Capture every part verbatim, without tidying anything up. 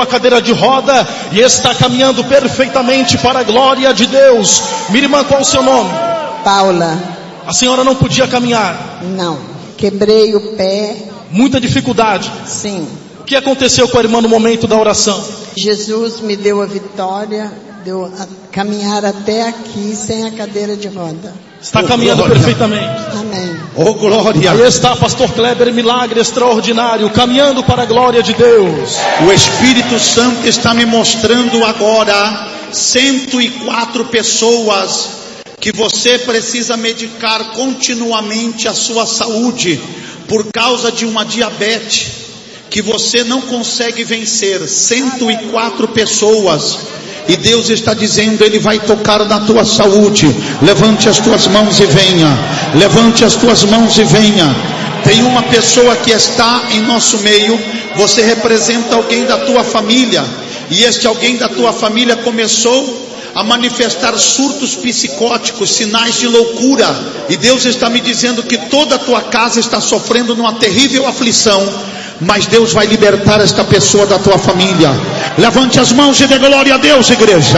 a cadeira de roda e está caminhando perfeitamente para a glória de Deus. Minha irmã, qual o seu nome? Paula. A senhora não podia caminhar? Não, quebrei o pé. Muita dificuldade? Sim. O que aconteceu com a irmã no momento da oração? Jesus me deu a vitória, deu a caminhar até aqui sem a cadeira de roda. Está oh, caminhando glória. perfeitamente. Amém. Oh, glória. Aí está pastor Kleber, milagre extraordinário, caminhando para a glória de Deus. O Espírito Santo está me mostrando agora cento e quatro pessoas que você precisa medicar continuamente a sua saúde por causa de uma diabetes que você não consegue vencer. Cento e quatro pessoas. E Deus está dizendo, Ele vai tocar na tua saúde. Levante as tuas mãos e venha. Levante as tuas mãos e venha. Tem uma pessoa que está em nosso meio. Você representa alguém da tua família. E este alguém da tua família começou a manifestar surtos psicóticos, sinais de loucura. E Deus está me dizendo que toda a tua casa está sofrendo numa terrível aflição. Mas Deus vai libertar esta pessoa da tua família. Levante as mãos e dê glória a Deus, igreja.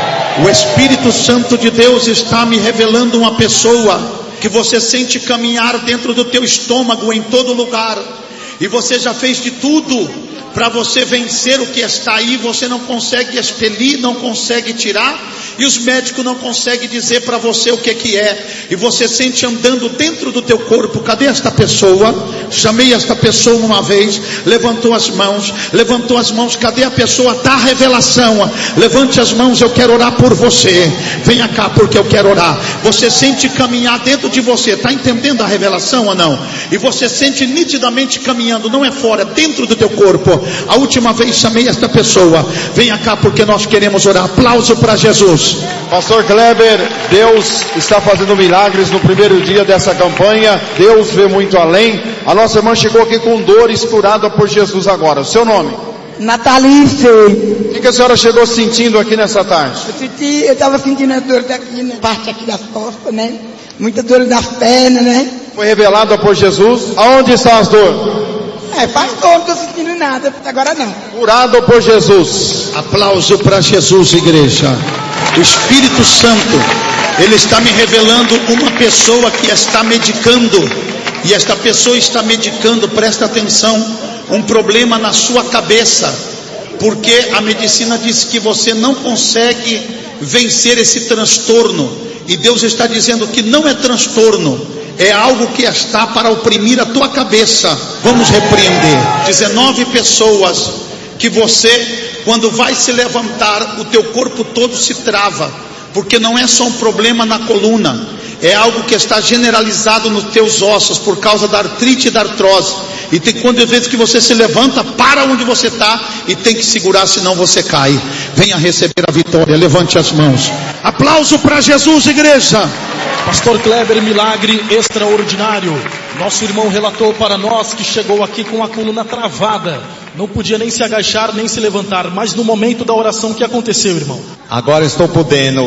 O Espírito Santo de Deus está me revelando uma pessoa que você sente caminhar dentro do teu estômago em todo lugar. E você já fez de tudo para você vencer o que está aí. Você não consegue expelir, não consegue tirar. E os médicos não conseguem dizer para você o que que é. E você sente andando dentro do teu corpo. Cadê esta pessoa? Chamei esta pessoa uma vez. Levantou as mãos. Levantou as mãos. Cadê a pessoa? Tá a revelação. Levante as mãos, eu quero orar por você. Venha cá porque eu quero orar. Você sente caminhar dentro de você. Está entendendo a revelação ou não? E você sente nitidamente caminhando. Não é fora, é dentro do teu corpo. A última vez chamei esta pessoa. Venha cá porque nós queremos orar. Aplauso para Jesus. Pastor Kleber, Deus está fazendo milagres no primeiro dia dessa campanha. Deus vê muito além. A nossa irmã chegou aqui com dores, curada por Jesus agora. O seu nome? Natalice. O que, que a senhora chegou sentindo aqui nessa tarde? Eu senti, eu estava sentindo a dor daqui, na parte aqui das costas, né? Muita dor das pernas, né? Foi revelada por Jesus. Aonde estão as dores? É, faz dor, não estou sentindo nada, agora não. Curado por Jesus. Aplauso para Jesus, igreja. O Espírito Santo, Ele está me revelando uma pessoa que está medicando. E esta pessoa está medicando, presta atenção, um problema na sua cabeça. Porque a medicina diz que você não consegue vencer esse transtorno. E Deus está dizendo que não é transtorno. É algo que está para oprimir a tua cabeça. Vamos repreender. dezenove pessoas que você, quando vai se levantar, o teu corpo todo se trava. Porque não é só um problema na coluna. É algo que está generalizado nos teus ossos por causa da artrite e da artrose. E tem quando vezes que você se levanta, para onde você está e tem que segurar, senão você cai. Venha receber a vitória. Levante as mãos. Aplauso para Jesus, igreja. Pastor Kleber, milagre extraordinário. Nosso irmão relatou para nós que chegou aqui com a coluna travada. Não podia nem se agachar, nem se levantar. Mas no momento da oração, o que aconteceu, irmão? Agora estou podendo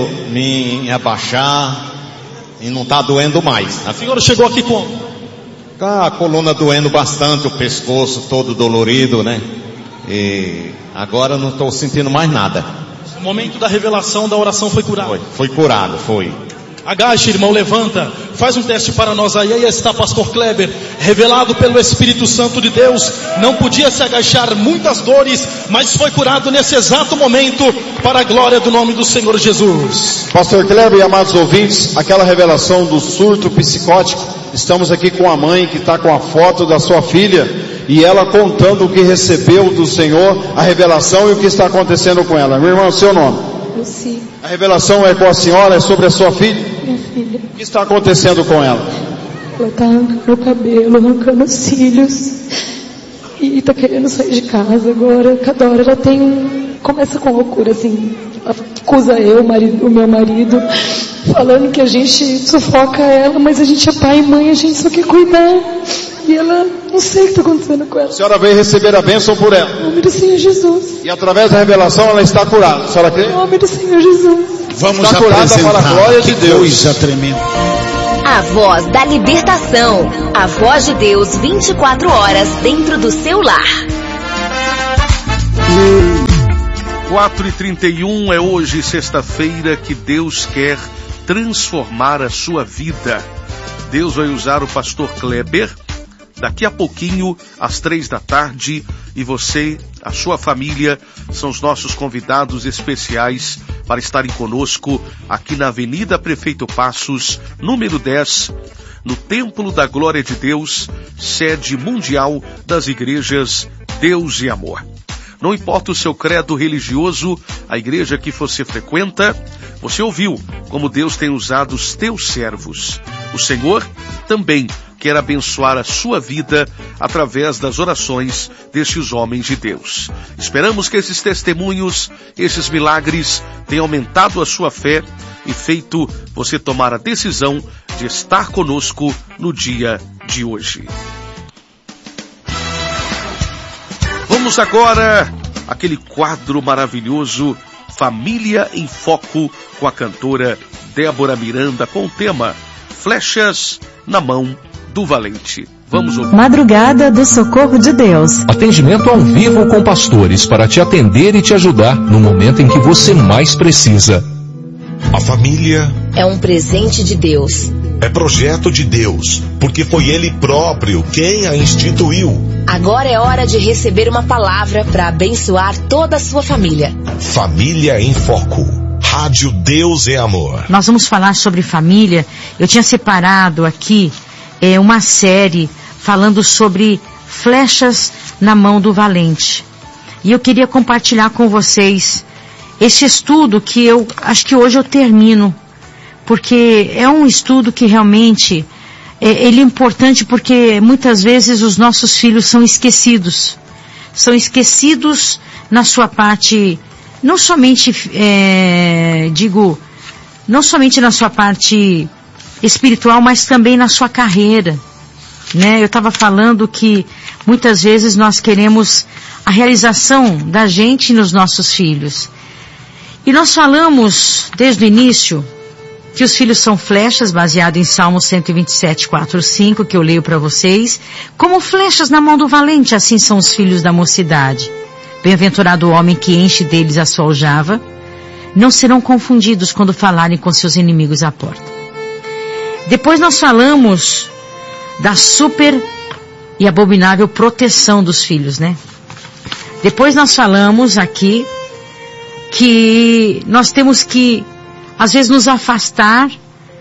me abaixar e não está doendo mais. A senhora chegou aqui como? A coluna doendo bastante, o pescoço todo dolorido, né? E agora não estou sentindo mais nada. No momento da revelação da oração foi curado. Foi, foi curado, foi. Agache, irmão, levanta, faz um teste para nós aí. Aí está pastor Kleber, revelado pelo Espírito Santo de Deus. Não podia se agachar, muitas dores, mas foi curado nesse exato momento, para a glória do nome do Senhor Jesus. Pastor Kleber e amados ouvintes, aquela revelação do surto psicótico. Estamos aqui com a mãe que está com a foto da sua filha, e ela contando o que recebeu do Senhor, a revelação e o que está acontecendo com ela. Meu irmão, seu nome? Luci. A revelação é com a senhora, é sobre a sua filha? Minha filha. O que está acontecendo com ela? Ela está arrancando o cabelo, arrancando os cílios. E está querendo sair de casa agora. Cada hora ela tem um... Começa com loucura, assim. Ela acusa eu, o, marido, o meu marido, falando que a gente sufoca ela, mas a gente é pai e mãe, a gente só quer cuidar. E ela, não sei o que está acontecendo com ela. A senhora veio receber a bênção por ela. Em nome do Senhor Jesus. E através da revelação ela está curada. A senhora crê? Em nome do Senhor Jesus. Vamos está curada para a glória de Deus. Coisa tremenda. A voz da libertação. A voz de Deus vinte e quatro horas dentro do seu lar. quatro e trinta e um, é hoje, sexta-feira, que Deus quer transformar a sua vida. Deus vai usar o pastor Kleber daqui a pouquinho, às três da tarde, e você, a sua família, são os nossos convidados especiais para estarem conosco aqui na Avenida Prefeito Passos, número dez, no Templo da Glória de Deus, sede mundial das igrejas Deus e Amor. Não importa o seu credo religioso, a igreja que você frequenta, você ouviu como Deus tem usado os teus servos. O Senhor também quer abençoar a sua vida através das orações destes homens de Deus. Esperamos que esses testemunhos, esses milagres, tenham aumentado a sua fé e feito você tomar a decisão de estar conosco no dia de hoje. Vamos agora àquele quadro maravilhoso, Família em Foco, com a cantora Débora Miranda, com o tema Flechas na Mão do Valente. Vamos ouvir. Madrugada do Socorro de Deus. Atendimento ao vivo com pastores para te atender e te ajudar no momento em que você mais precisa. A família é um presente de Deus. É projeto de Deus, porque foi Ele próprio quem a instituiu. Agora é hora de receber uma palavra para abençoar toda a sua família. Família em Foco. Rádio Deus é Amor. Nós vamos falar sobre família. Eu tinha separado aqui é, uma série falando sobre flechas na mão do valente. E eu queria compartilhar com vocês esse estudo que eu acho que hoje eu termino. Porque é um estudo que realmente é, ele é importante, porque muitas vezes os nossos filhos são esquecidos. São esquecidos na sua parte, não somente, é, digo, não somente na sua parte espiritual, mas também na sua carreira, né? Eu estava falando que muitas vezes nós queremos a realização da gente nos nossos filhos. E nós falamos desde o início que os filhos são flechas, baseado em Salmo cento e vinte e sete, quatro, cinco, que eu leio para vocês. Como flechas na mão do valente, assim são os filhos da mocidade. Bem-aventurado o homem que enche deles a sua aljava. Não serão confundidos quando falarem com seus inimigos à porta. Depois nós falamos da super e abominável proteção dos filhos, né? Depois nós falamos aqui que nós temos que às vezes nos afastar,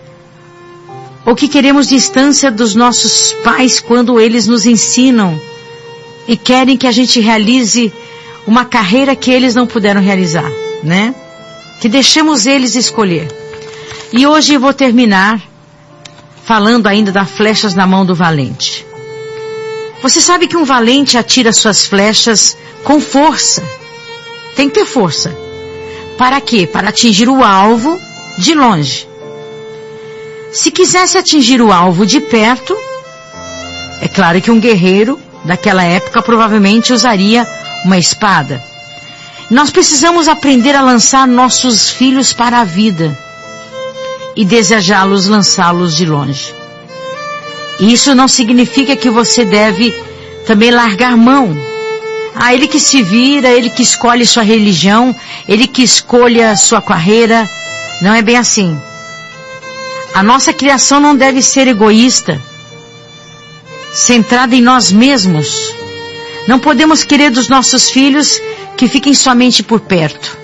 ou que queremos distância dos nossos pais quando eles nos ensinam e querem que a gente realize uma carreira que eles não puderam realizar, né? Que deixemos eles escolher. E hoje eu vou terminar falando ainda das flechas na mão do valente. Você sabe que um valente atira suas flechas com força. Tem que ter força. Para quê? Para atingir o alvo de longe. Se quisesse atingir o alvo de perto, é claro que um guerreiro daquela época provavelmente usaria uma espada. Nós precisamos aprender a lançar nossos filhos para a vida e desejá-los lançá-los de longe. Isso não significa que você deve também largar mão. Ah, ele que se vira, ele que escolhe sua religião, ele que escolha sua carreira. Não é bem assim. A nossa criação não deve ser egoísta, centrada em nós mesmos. Não podemos querer dos nossos filhos que fiquem somente por perto.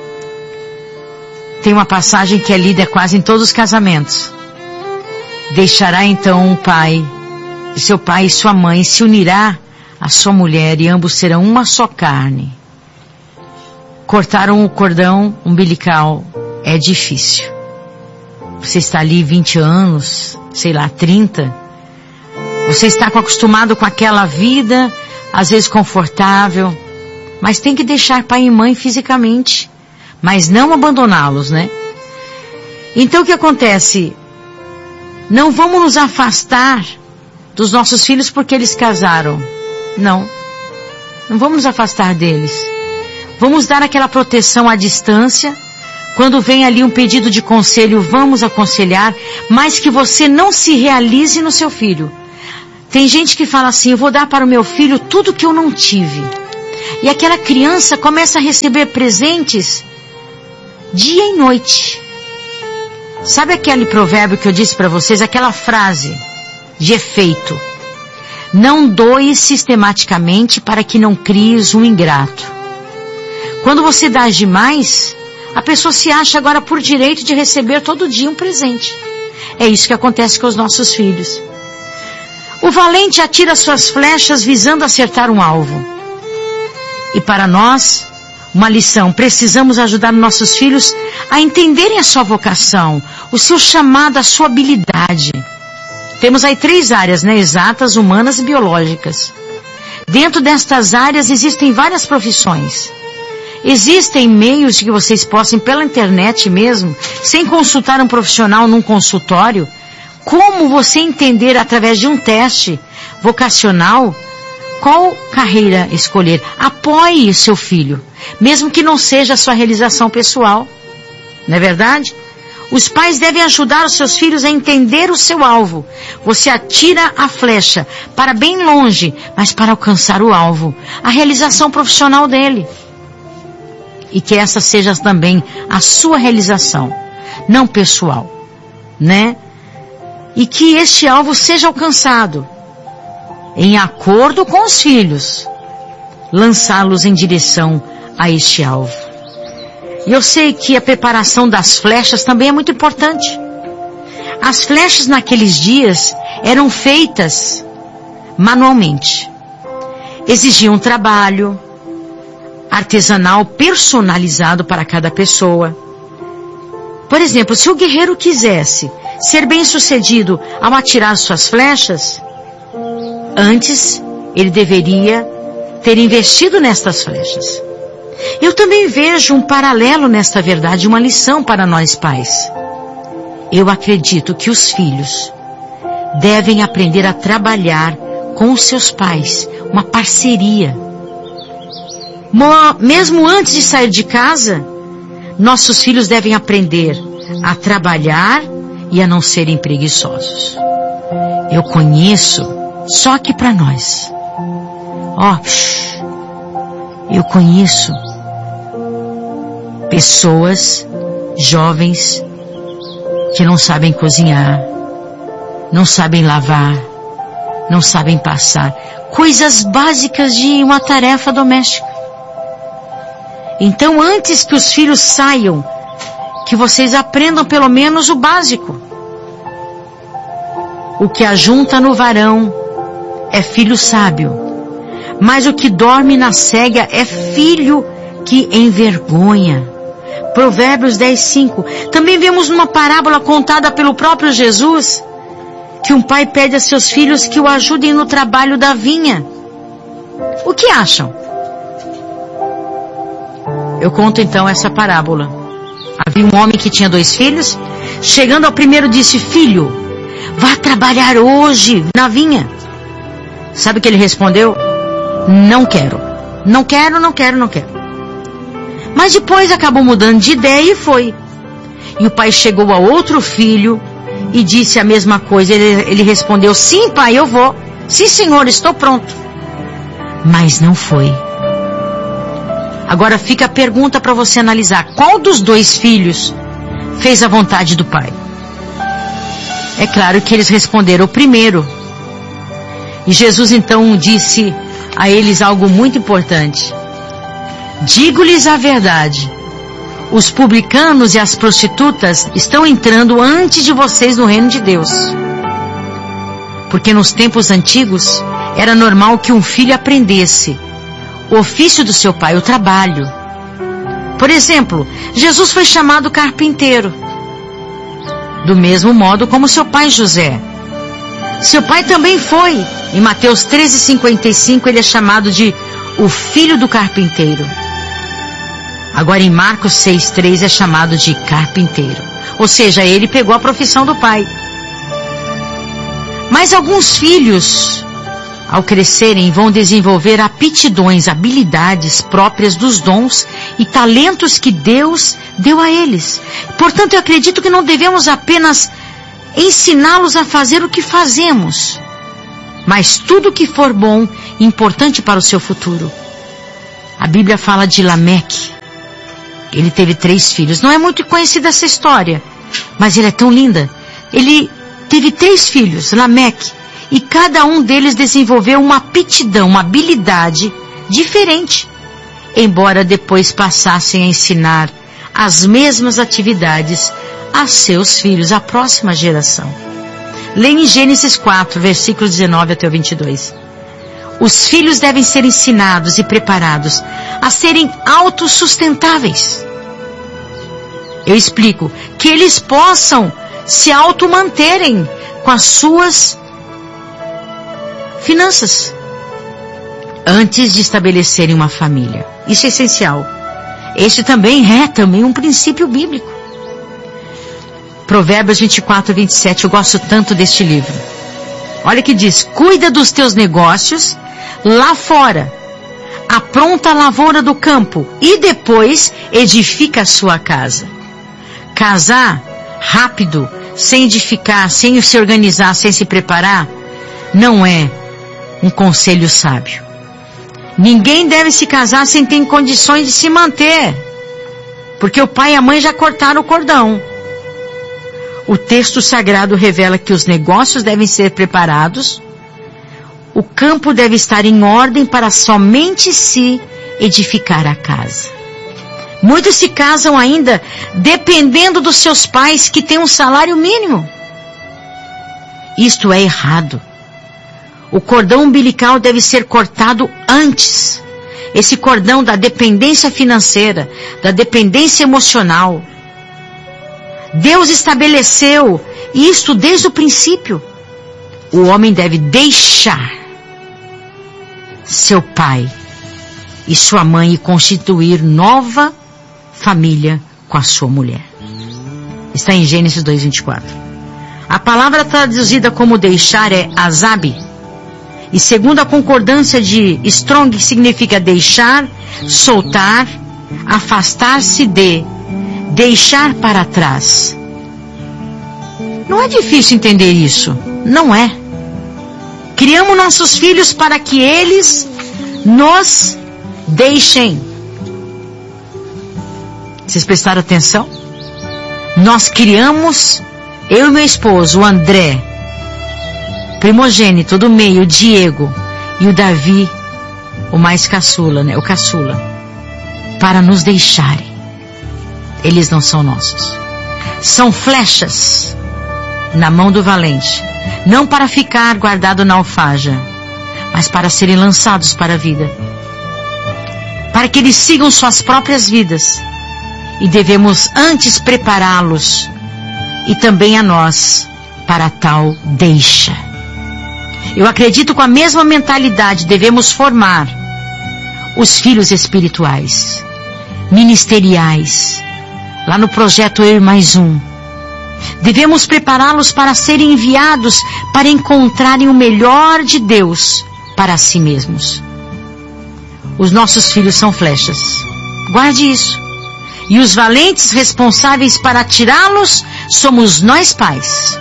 Tem uma passagem que é lida quase em todos os casamentos. Deixará então o pai, seu pai e sua mãe, se unirá a sua mulher e ambos serão uma só carne. Cortaram o cordão umbilical. É difícil. Você está ali vinte anos, sei lá, trinta. Você está acostumado com aquela vida, às vezes confortável, mas tem que deixar pai e mãe fisicamente, mas não abandoná-los, né? Então o que acontece? Não vamos nos afastar dos nossos filhos porque eles casaram. Não. Não vamos nos afastar deles. Vamos dar aquela proteção à distância. Quando vem ali um pedido de conselho, vamos aconselhar, mas que você não se realize no seu filho. Tem gente que fala assim, eu vou dar para o meu filho tudo que eu não tive. E aquela criança começa a receber presentes dia e noite. Sabe aquele provérbio que eu disse para vocês? Aquela frase de efeito: não doe sistematicamente para que não cries um ingrato. Quando você dá demais, a pessoa se acha agora por direito de receber todo dia um presente. É isso que acontece com os nossos filhos. O valente atira suas flechas visando acertar um alvo. E para nós, uma lição: precisamos ajudar nossos filhos a entenderem a sua vocação, o seu chamado, a sua habilidade. Temos aí três áreas, né? Exatas, humanas e biológicas. Dentro destas áreas existem várias profissões. Existem meios de que vocês possam, pela internet mesmo, sem consultar um profissional num consultório, como você entender através de um teste vocacional qual carreira escolher. Apoie o seu filho, mesmo que não seja a sua realização pessoal. Não é verdade? Os pais devem ajudar os seus filhos a entender o seu alvo. Você atira a flecha para bem longe, mas para alcançar o alvo, a realização profissional dele. E que essa seja também a sua realização, não pessoal, né? E que este alvo seja alcançado, em acordo com os filhos, lançá-los em direção a este alvo. E eu sei que a preparação das flechas também é muito importante. As flechas naqueles dias eram feitas manualmente. Exigiam um trabalho artesanal personalizado para cada pessoa. Por exemplo, se o guerreiro quisesse ser bem-sucedido ao atirar suas flechas, antes ele deveria ter investido nestas flechas. Eu também vejo um paralelo nesta verdade, uma lição para nós pais. Eu acredito que os filhos devem aprender a trabalhar com os seus pais, uma parceria. Mesmo antes de sair de casa, nossos filhos devem aprender a trabalhar e a não serem preguiçosos. Eu conheço, só que para nós, ó, eu conheço pessoas, jovens, que não sabem cozinhar, não sabem lavar, não sabem passar, coisas básicas de uma tarefa doméstica. Então, antes que os filhos saiam, que vocês aprendam pelo menos o básico. O que ajunta no varão é filho sábio, mas o que dorme na cega é filho que envergonha. Provérbios dez, cinco. Também vemos numa parábola contada pelo próprio Jesus, que um pai pede a seus filhos que o ajudem no trabalho da vinha. O que acham? Eu conto então essa parábola. Havia um homem que tinha dois filhos. Chegando ao primeiro disse: filho, vá trabalhar hoje na vinha. Sabe o que ele respondeu? Não quero. Não quero, não quero, não quero. Mas depois acabou mudando de ideia e foi. E o pai chegou a outro filho e disse a mesma coisa. Ele, ele respondeu: sim, pai, eu vou. Sim, senhor, estou pronto. Mas não foi. Agora fica a pergunta para você analisar. Qual dos dois filhos fez a vontade do pai? É claro que eles responderam o primeiro. E Jesus então disse a eles algo muito importante. Digo-lhes a verdade. Os publicanos e as prostitutas estão entrando antes de vocês no reino de Deus. Porque nos tempos antigos era normal que um filho aprendesse o ofício do seu pai, o trabalho. Por exemplo, Jesus foi chamado carpinteiro, do mesmo modo como seu pai José. Seu pai também foi. Em Mateus treze, cinquenta e cinco, ele é chamado de o filho do carpinteiro. Agora em Marcos seis, três é chamado de carpinteiro. Ou seja, ele pegou a profissão do pai. Mas alguns filhos, ao crescerem, vão desenvolver aptidões, habilidades próprias dos dons e talentos que Deus deu a eles. Portanto, eu acredito que não devemos apenas ensiná-los a fazer o que fazemos, mas tudo o que for bom e importante para o seu futuro. A Bíblia fala de Lameque. Ele teve três filhos. Não é muito conhecida essa história, mas ela é tão linda. Ele teve três filhos, Lameque, e cada um deles desenvolveu uma aptidão, uma habilidade diferente, embora depois passassem a ensinar as mesmas atividades a seus filhos, a próxima geração. Leia em Gênesis quatro, versículos dezenove até o vinte e dois. Os filhos devem ser ensinados e preparados a serem autossustentáveis. Eu explico, que eles possam se automanterem com as suas finanças antes de estabelecerem uma família. Isso é essencial. Este também é também um princípio bíblico. Provérbios vinte e quatro, vinte e sete, eu gosto tanto deste livro. Olha que diz: cuida dos teus negócios lá fora, apronta a lavoura do campo e depois edifica a sua casa. Casar rápido, sem edificar, sem se organizar, sem se preparar, não é um conselho sábio. Ninguém deve se casar sem ter condições de se manter, porque o pai e a mãe já cortaram o cordão. O texto sagrado revela que os negócios devem ser preparados, o campo deve estar em ordem para somente se edificar a casa. Muitos se casam ainda dependendo dos seus pais, que têm um salário mínimo. Isto é errado. O cordão umbilical deve ser cortado antes. Esse cordão da dependência financeira, da dependência emocional. Deus estabeleceu isto desde o princípio. O homem deve deixar seu pai e sua mãe e constituir nova família com a sua mulher. Está em Gênesis dois, vinte e quatro. A palavra traduzida como deixar é azab. E segundo a concordância de Strong, significa deixar, soltar, afastar-se de, deixar para trás. Não é difícil entender isso. Não é. Criamos nossos filhos para que eles nos deixem. Vocês prestaram atenção? Nós criamos, eu e meu esposo, o André, primogênito do meio, o Diego, e o Davi, o mais caçula, né? O caçula, para nos deixarem. Eles não são nossos. São flechas na mão do valente, não para ficar guardado na alfaja, mas para serem lançados para a vida, para que eles sigam suas próprias vidas. E devemos antes prepará-los, e também a nós, para tal deixa. Eu acredito com a mesma mentalidade devemos formar os filhos espirituais, ministeriais, lá no projeto Eu e Mais Um. Devemos prepará-los para serem enviados para encontrarem o melhor de Deus para si mesmos. Os nossos filhos são flechas. Guarde isso. E os valentes responsáveis para atirá-los somos nós pais.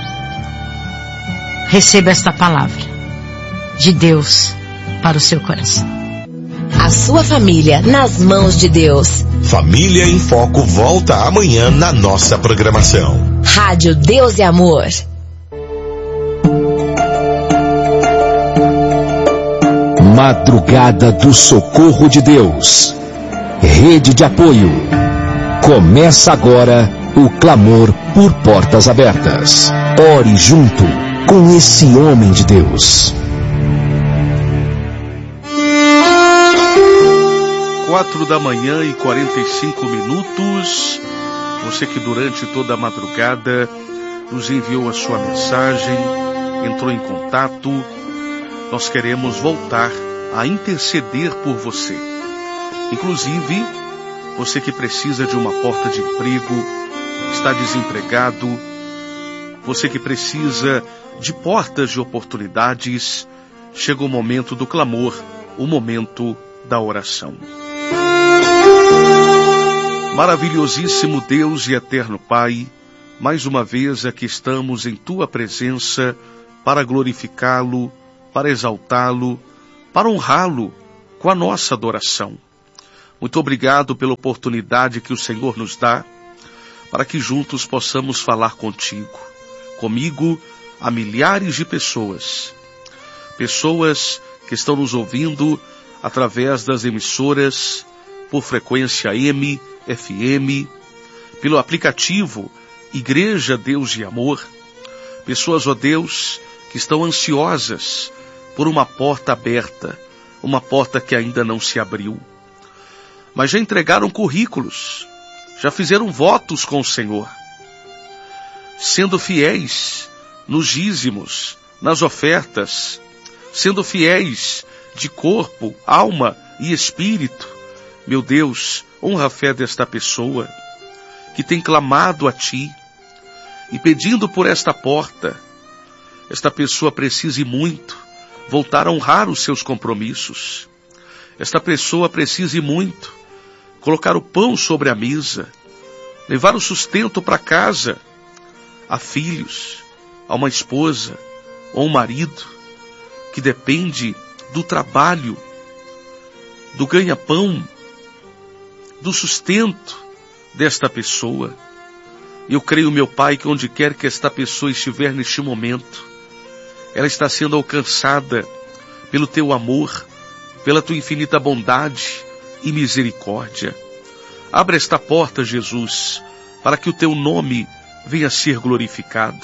Receba esta palavra de Deus para o seu coração. A sua família nas mãos de Deus. Família em Foco volta amanhã na nossa programação. Rádio Deus e Amor. Madrugada do Socorro de Deus. Rede de apoio. Começa agora o clamor por portas abertas. Ore junto com esse homem de Deus. Quatro da manhã e quarenta e cinco minutos. Você que durante toda a madrugada nos enviou a sua mensagem, entrou em contato. Nós queremos voltar a interceder por você. Inclusive, você que precisa de uma porta de emprego, está desempregado, você que precisa de portas de oportunidades, chega o momento do clamor, o momento da oração. Maravilhosíssimo Deus e eterno Pai, mais uma vez aqui estamos em Tua presença para glorificá-lo, para exaltá-lo, para honrá-lo com a nossa adoração. Muito obrigado pela oportunidade que o Senhor nos dá para que juntos possamos falar contigo, comigo, a milhares de pessoas. Pessoas que estão nos ouvindo através das emissoras, por frequência A M, F M, pelo aplicativo Igreja Deus de Amor. Pessoas, ó Deus, que estão ansiosas por uma porta aberta, uma porta que ainda não se abriu. Mas já entregaram currículos, já fizeram votos com o Senhor, sendo fiéis nos dízimos, nas ofertas, sendo fiéis de corpo, alma e espírito. Meu Deus, honra a fé desta pessoa que tem clamado a Ti e pedindo por esta porta. Esta pessoa precisa muito voltar a honrar os seus compromissos. Esta pessoa precisa muito colocar o pão sobre a mesa, levar o sustento para casa, a filhos, a uma esposa ou um marido que depende do trabalho, do ganha-pão, do sustento desta pessoa. Eu creio, meu Pai, que onde quer que esta pessoa estiver neste momento, ela está sendo alcançada pelo Teu amor, pela Tua infinita bondade e misericórdia. Abra esta porta, Jesus, para que o Teu nome venha a ser glorificado.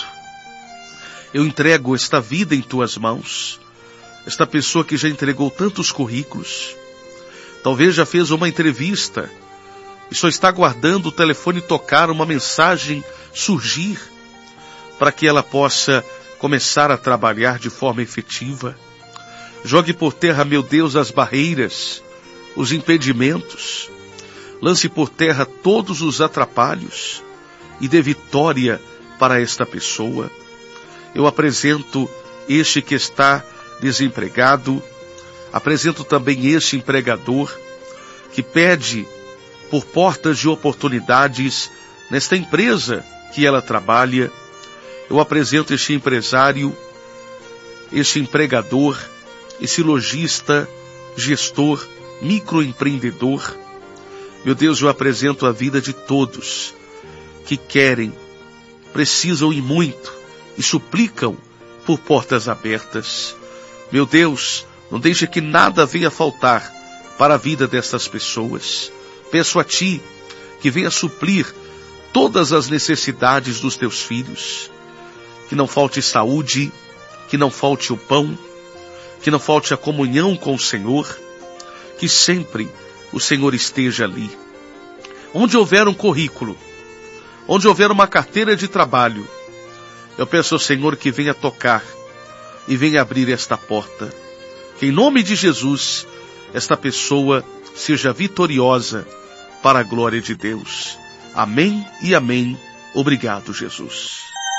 Eu entrego esta vida em Tuas mãos, esta pessoa que já entregou tantos currículos, talvez já fez uma entrevista e só está aguardando o telefone tocar, uma mensagem surgir, para que ela possa começar a trabalhar de forma efetiva. Jogue por terra, meu Deus, as barreiras, os impedimentos. Lance por terra todos os atrapalhos e dê vitória para esta pessoa. Eu apresento este que está desempregado, apresento também este empregador que pede por portas de oportunidades nesta empresa que ela trabalha. Eu apresento este empresário, este empregador, esse lojista, gestor, microempreendedor. Meu Deus, eu apresento a vida de todos que querem, precisam e muito, e suplicam por portas abertas. Meu Deus, não deixe que nada venha faltar para a vida destas pessoas. Peço a Ti que venha suprir todas as necessidades dos Teus filhos. Que não falte saúde, que não falte o pão, que não falte a comunhão com o Senhor, que sempre o Senhor esteja ali. Onde houver um currículo, onde houver uma carteira de trabalho, eu peço ao Senhor que venha tocar e venha abrir esta porta. Que em nome de Jesus, esta pessoa seja vitoriosa para a glória de Deus. Amém e amém. Obrigado, Jesus.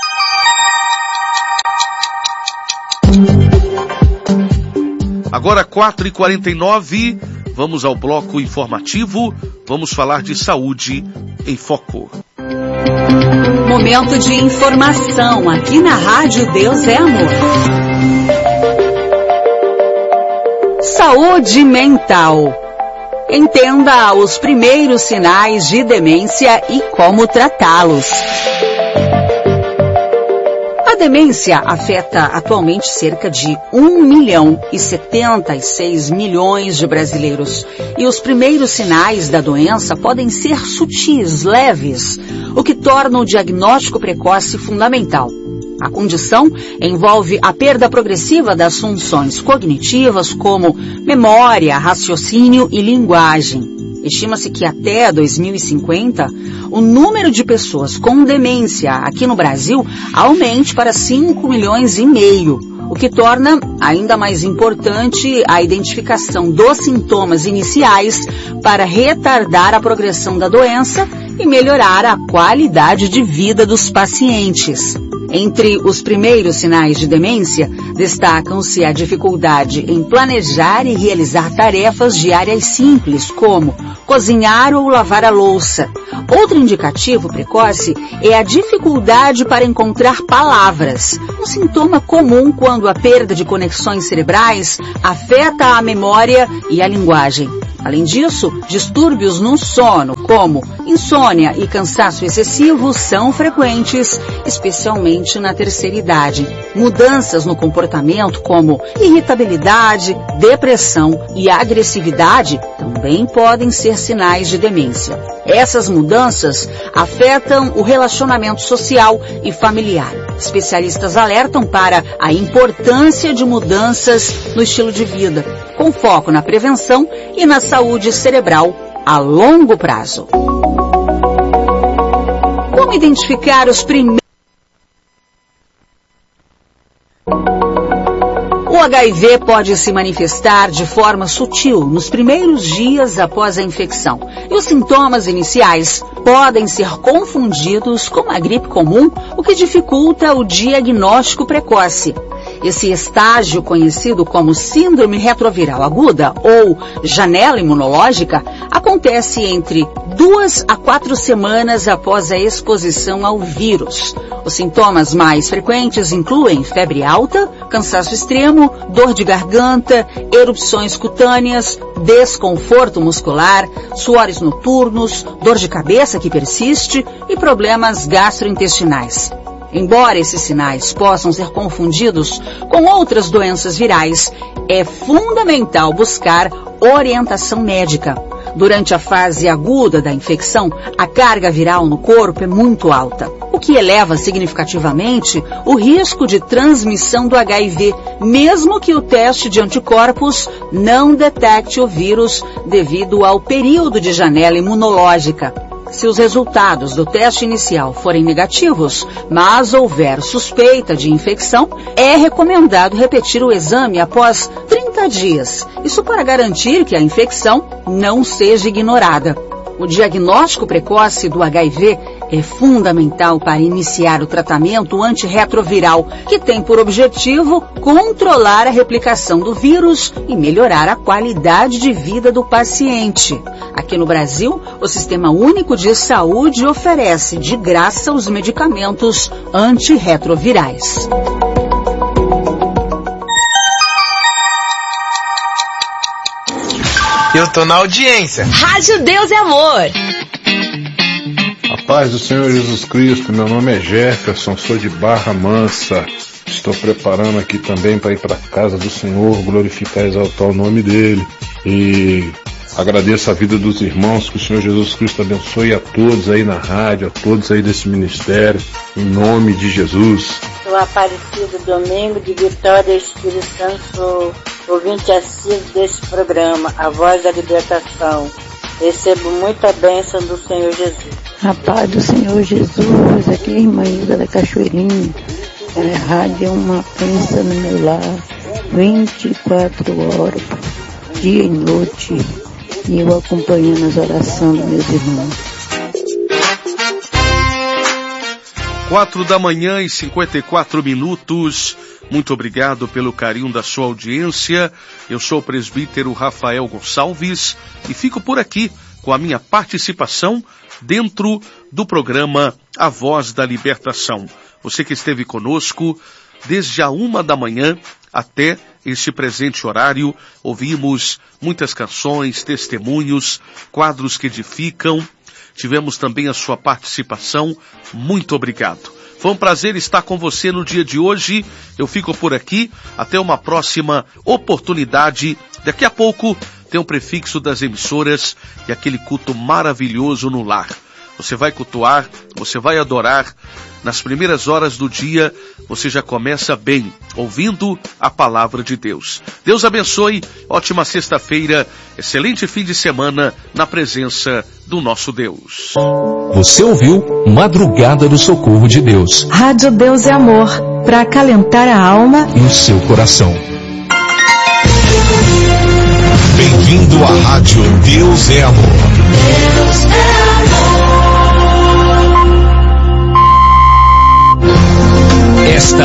Agora quatro e quarenta e nove, vamos ao bloco informativo, vamos falar de saúde em foco. Momento de informação aqui na Rádio Deus é Amor. Saúde mental. Entenda os primeiros sinais de demência e como tratá-los. A demência afeta atualmente cerca de um milhão e setenta e seis milhões de brasileiros. E os primeiros sinais da doença podem ser sutis, leves, o que torna o diagnóstico precoce fundamental. A condição envolve a perda progressiva das funções cognitivas como memória, raciocínio e linguagem. Estima-se que até dois mil e cinquenta, o número de pessoas com demência aqui no Brasil aumente para cinco milhões e meio, o que torna ainda mais importante a identificação dos sintomas iniciais para retardar a progressão da doença e melhorar a qualidade de vida dos pacientes. Entre os primeiros sinais de demência, destacam-se a dificuldade em planejar e realizar tarefas diárias simples, como cozinhar ou lavar a louça. Outro indicativo precoce é a dificuldade para encontrar palavras, um sintoma comum quando a perda de conexões cerebrais afeta a memória e a linguagem. Além disso, distúrbios no sono, como insônia e cansaço excessivo, são frequentes, especialmente na terceira idade. Mudanças no comportamento, como irritabilidade, depressão e agressividade, também podem ser sinais de demência. Essas mudanças afetam o relacionamento social e familiar. Especialistas alertam para a importância de mudanças no estilo de vida, com foco na prevenção e na saúde cerebral a longo prazo. Como identificar os primeiros... O H I V pode se manifestar de forma sutil nos primeiros dias após a infecção, e os sintomas iniciais podem ser confundidos com a gripe comum, o que dificulta o diagnóstico precoce. Esse estágio, conhecido como síndrome retroviral aguda ou janela imunológica, acontece entre duas a quatro semanas após a exposição ao vírus. Os sintomas mais frequentes incluem febre alta, cansaço extremo, dor de garganta, erupções cutâneas, desconforto muscular, suores noturnos, dor de cabeça que persiste e problemas gastrointestinais. Embora esses sinais possam ser confundidos com outras doenças virais, é fundamental buscar orientação médica. Durante a fase aguda da infecção, a carga viral no corpo é muito alta, o que eleva significativamente o risco de transmissão do H I V, mesmo que o teste de anticorpos não detecte o vírus devido ao período de janela imunológica. Se os resultados do teste inicial forem negativos, mas houver suspeita de infecção, é recomendado repetir o exame após trinta dias. Isso para garantir que a infecção não seja ignorada. O diagnóstico precoce do H I V é fundamental para iniciar o tratamento antirretroviral, que tem por objetivo controlar a replicação do vírus e melhorar a qualidade de vida do paciente. Aqui no Brasil, o Sistema Único de Saúde oferece de graça os medicamentos antirretrovirais. Eu tô na audiência. Rádio Deus é Amor. A paz do Senhor Jesus Cristo, meu nome é Jefferson, sou de Barra Mansa. Estou preparando aqui também para ir para a casa do Senhor, glorificar e exaltar o nome dele. E agradeço a vida dos irmãos, que o Senhor Jesus Cristo abençoe a todos aí na rádio, a todos aí desse ministério, em nome de Jesus. Sou Aparecido Domingo de Vitória, Espírito Santo, sou ouvinte assíduo desse programa, A Voz da Libertação. Recebo muita bênção do Senhor Jesus. A paz do Senhor Jesus, aqui é a irmã Ilda da Cachoeirinha. A rádio é uma bênção no meu lar, vinte e quatro horas, dia e noite, e eu acompanhando as orações dos meus irmãos. Quatro da manhã e cinquenta e quatro minutos. Muito obrigado pelo carinho da sua audiência. Eu sou o presbítero Rafael Gonçalves e fico por aqui com a minha participação dentro do programa A Voz da Libertação. Você que esteve conosco desde a uma da manhã até este presente horário, ouvimos muitas canções, testemunhos, quadros que edificam. Tivemos também a sua participação. Muito obrigado. Foi um prazer estar com você no dia de hoje. Eu fico por aqui. Até uma próxima oportunidade. Daqui a pouco tem um prefixo das emissoras e aquele culto maravilhoso no lar. Você vai cultuar, você vai adorar. Nas primeiras horas do dia, você já começa bem, ouvindo a palavra de Deus. Deus abençoe, ótima sexta-feira, excelente fim de semana na presença do nosso Deus. Você ouviu Madrugada do Socorro de Deus. Rádio Deus é Amor, para acalentar a alma e o seu coração. Bem-vindo à Rádio Deus é Amor. Deus é amor.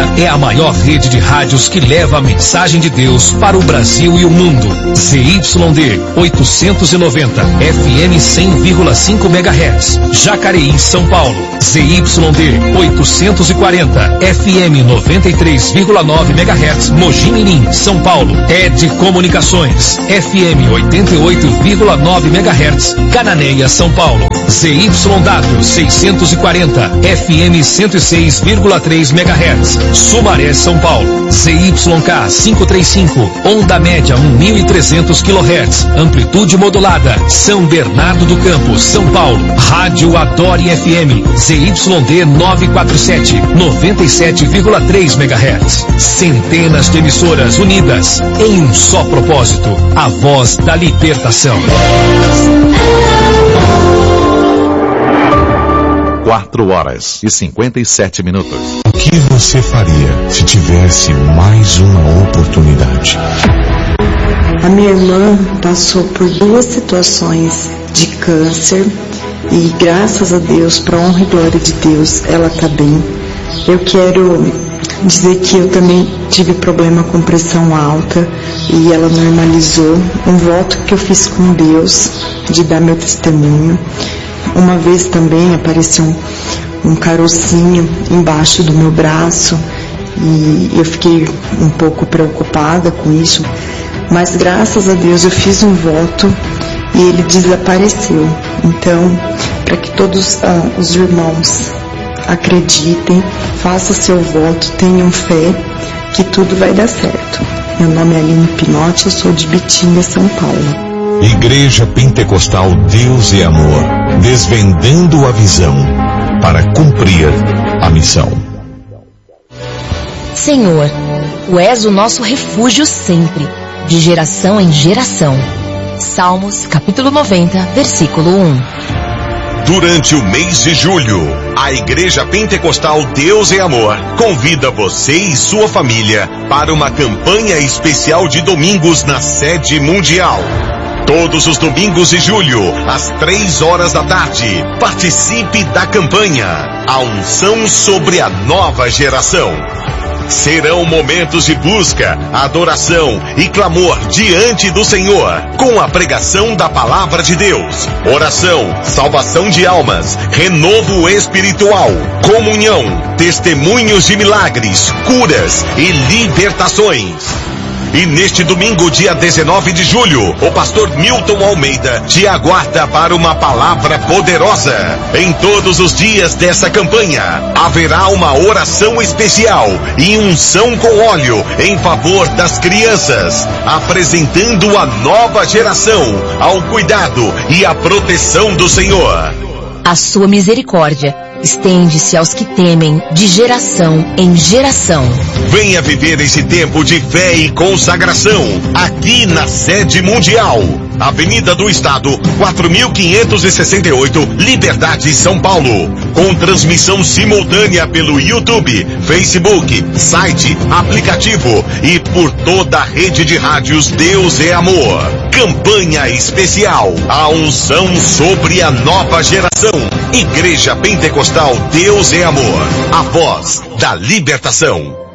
é a maior rede de rádios que leva a mensagem de Deus para o Brasil e o mundo. Z Y D oitocentos e noventa, F M cem vírgula cinco megahertz, Jacareí, São Paulo. Z Y D oitocentos e quarenta, F M noventa e três vírgula nove megahertz, Mogi Mirim, São Paulo. Ed Comunicações, F M oitenta e oito vírgula nove megahertz, Cananéia, São Paulo. Z Y W seiscentos e quarenta, F M cento e seis vírgula três megahertz, Sumaré, São Paulo. Z Y K quinhentos e trinta e cinco, onda média mil e trezentos quilohertz, amplitude modulada, São Bernardo do Campo, São Paulo. Rádio Adore F M, Z Y D novecentos e quarenta e sete, noventa e sete vírgula três megahertz. Centenas de emissoras unidas em um só propósito, a voz da libertação. Quatro horas e cinquenta e sete minutos. O que você faria se tivesse mais uma oportunidade? A minha irmã passou por duas situações de câncer e graças a Deus, para a honra e glória de Deus, ela está bem. Eu quero dizer que eu também tive problema com pressão alta e ela normalizou. Um voto que eu fiz com Deus de dar meu testemunho. Uma vez também apareceu um, um carocinho embaixo do meu braço e eu fiquei um pouco preocupada com isso, mas graças a Deus eu fiz um voto e ele desapareceu. Então, para que todos ah, os irmãos acreditem, façam seu voto, tenham fé que tudo vai dar certo. Meu nome é Aline Pinotti, eu sou de Bitinga, São Paulo. Igreja Pentecostal Deus é Amor, desvendando a visão para cumprir a missão. Senhor, Tu és o nosso refúgio sempre, de geração em geração. Salmos, capítulo noventa, versículo um. Durante o mês de julho, a Igreja Pentecostal Deus é Amor convida você e sua família para uma campanha especial de domingos na sede mundial. Todos os domingos de julho, às três horas da tarde, participe da campanha A Unção sobre a Nova Geração. Serão momentos de busca, adoração e clamor diante do Senhor, com a pregação da Palavra de Deus, oração, salvação de almas, renovo espiritual, comunhão, testemunhos de milagres, curas e libertações. E neste domingo, dia dezenove de julho, o pastor Milton Almeida te aguarda para uma palavra poderosa. Em todos os dias dessa campanha, haverá uma oração especial e unção com óleo em favor das crianças, apresentando a nova geração ao cuidado e à proteção do Senhor. A sua misericórdia estende-se aos que temem de geração em geração. Venha viver esse tempo de fé e consagração aqui na sede mundial. Avenida do Estado, quatro mil quinhentos e sessenta e oito, Liberdade, São Paulo. Com transmissão simultânea pelo YouTube, Facebook, site, aplicativo e por toda a rede de rádios Deus é Amor. Campanha especial, a unção sobre a nova geração. Igreja Pentecostal Deus é Amor, a voz da libertação.